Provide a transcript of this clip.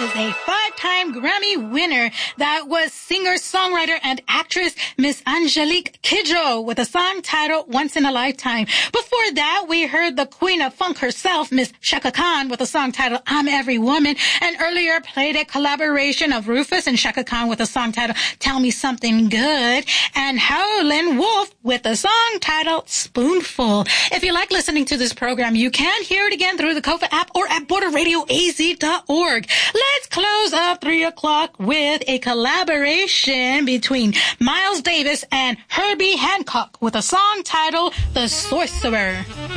is a 5-time Grammy winner. That was singer, songwriter, and actress Miss Angelique Kidjo with a song titled Once in a Lifetime. Before that, we heard the queen of funk herself, Miss Chaka Khan, with a song titled I'm Every Woman, and earlier played a collaboration of Rufus and Chaka Khan with a song titled Tell Me Something Good, and Howlin' Wolf with a song titled Spoonful. If you like listening to this program, you can hear it again through the Kofa app or at borderradioaz.org. Let's close up 3 o'clock with a collaboration between Miles Davis and Herbie Hancock with a song titled The Sorcerer.